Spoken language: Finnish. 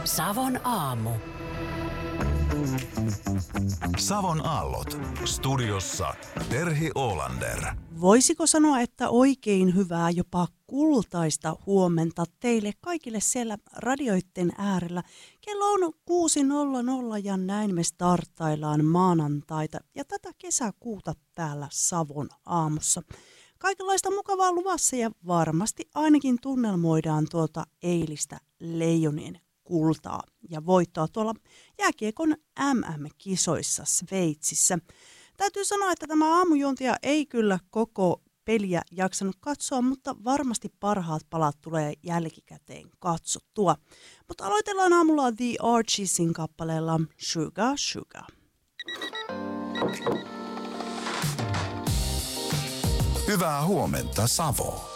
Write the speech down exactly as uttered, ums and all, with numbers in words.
Savon aamu. Savon aallot. Studiossa Terhi Oolander. Voisiko sanoa, että oikein hyvää, jopa kultaista huomenta teille kaikille siellä radioitten äärellä. Kello on kuusi nolla nolla ja näin me starttaillaan maanantaita ja tätä kesäkuuta täällä Savon aamussa. Kaikenlaista mukavaa luvassa ja varmasti ainakin tunnelmoidaan tuota eilistä Leijonien kultaa ja voittoa tuolla jääkiekon M M-kisoissa Sveitsissä. Täytyy sanoa, että tämä aamujuontia ei kyllä koko peliä jaksanut katsoa, mutta varmasti parhaat palat tulee jälkikäteen katsottua. Mutta aloitellaan aamulla The Archiesin kappaleella Sugar Sugar. Hyvää huomenta, Savo.